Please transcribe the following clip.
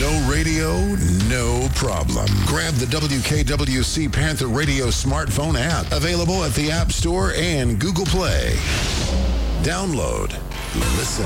No radio, no problem. Grab the WKWC Panther Radio smartphone app, available at the App Store and Google Play. Download, listen.